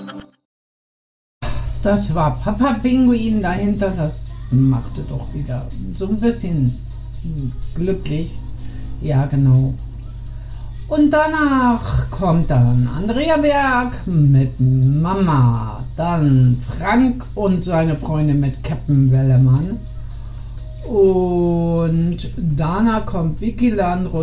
Das war Papa Pinguin dahinter, das machte doch wieder so ein bisschen glücklich. Ja, genau. Und danach kommt dann Andrea Berg mit Mama, dann Frank und seine Freundin mit Captain Wellemann und danach kommt Vicky Landrut